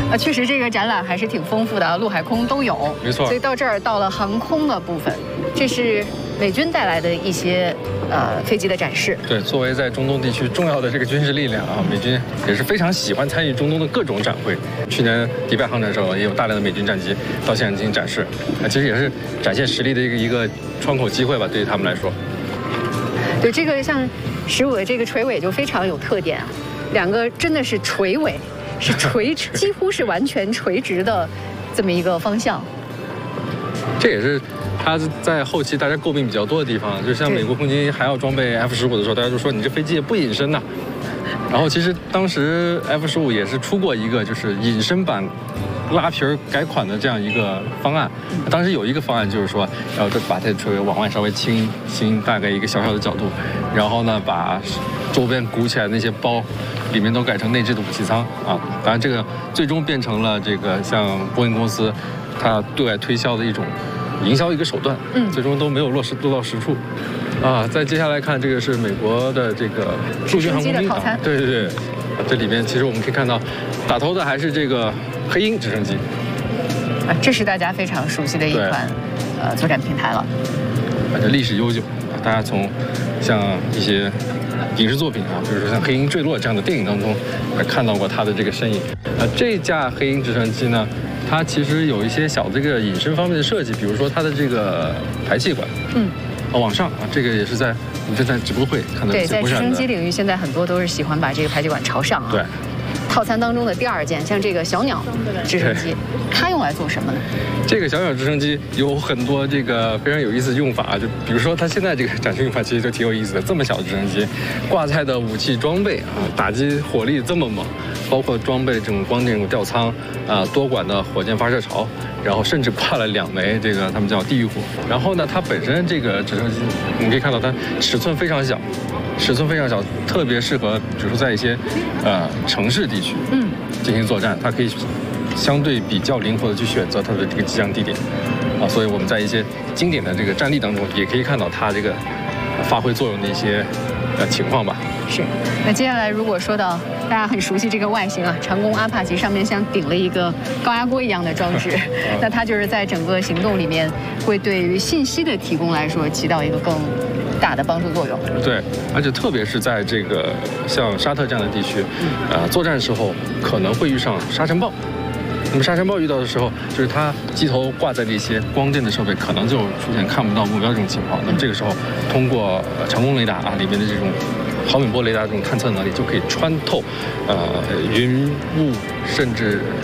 确实这个展览还是挺丰富的啊，陆海空都有。 没错。 所以到这儿到了航空的部分，这是美军带来的一些飞机的展示。 对，作为在中东地区重要的这个军事力量啊，美军也是非常喜欢参与中东的各种展会。去年迪拜航展的时候，也有大量的美军战机到现场进行展示，其实也是展现实力的一个窗口机会吧，对于他们来说。 对，这个像15的这个垂尾就非常有特点啊，两个真的是垂尾，是垂直，几乎是完全垂直的这么一个方向。 这也是它在后期大家诟病比较多的地方，就像美国空军还要装备 F-15的时候，大家就说你这飞机也不隐身呐。然后其实当时 F-15也是出过一个就是隐身版拉皮儿改款的这样一个方案。当时有一个方案就是说要把它的垂尾往外稍微倾大概一个小小的角度，然后呢把周边鼓起来的那些包里面都改成内置的武器舱啊。当然这个最终变成了这个像波音公司它对外推销的一种营销一个手段，最终都没有落到实处。再接下来看这个是美国的这个陆军航空兵啊，对，这里面其实我们可以看到，打头的还是这个黑鹰直升机， 这是大家非常熟悉的一款作战平台了， 而且历史悠久，大家从像一些影视作品啊，比如说像《黑鹰坠落》这样的电影当中，看到过它的这个身影。这架黑鹰直升机呢，它其实有一些小的这个隐身方面的设计，比如说它的这个排气管，往上啊，这个也是在我们正在直播会看到。 对，在直升机领域，现在很多都是喜欢把这个排气管朝上啊。 对。 套餐当中的第2件，像这个小鸟直升机，它用来做什么呢？ 这个小鸟直升机有很多这个非常有意思的用法，就比如说它现在这个展示用法其实就挺有意思的。这么小的直升机，挂载的武器装备啊，打击火力这么猛，包括装备这种光电吊舱多管的火箭发射槽，然后甚至挂了2枚这个他们叫地狱火。然后呢，它本身这个直升机，我们可以看到它尺寸非常小。特别适合，比如说在一些城市地区进行作战，它可以相对比较灵活的去选择它的这个机降地点所以我们在一些经典的这个战例当中，也可以看到它这个发挥作用的一些情况吧。 是。那接下来如果说到大家很熟悉这个外形啊，长弓阿帕奇上面像顶了一个高压锅一样的装置，那它就是在整个行动里面会对于信息的提供来说起到一个更大的帮助作用。 对，而且特别是在这个像沙特这样的地区，作战时候可能会遇上沙尘暴。那么沙尘暴遇到的时候，就是它机头挂在的一些光电的设备，可能就出现看不到目标这种情况。那么这个时候，通过长弓雷达里面的这种毫米波雷达这种探测能力，就可以穿透云雾甚至